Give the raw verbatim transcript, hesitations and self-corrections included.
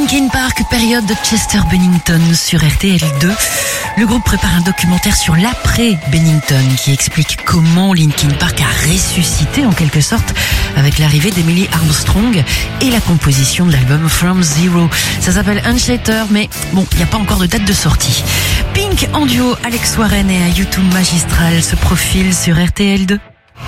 Linkin Park, période de Chester Bennington sur R T L deux. Le groupe prépare un documentaire sur l'après-Bennington qui explique comment Linkin Park a ressuscité en quelque sorte avec l'arrivée d'Emily Armstrong et la composition de l'album From Zero. Ça s'appelle Unshatter, mais bon, il n'y a pas encore de date de sortie. Pink en duo, Alex Warren et un YouTube magistral se profile sur R T L deux.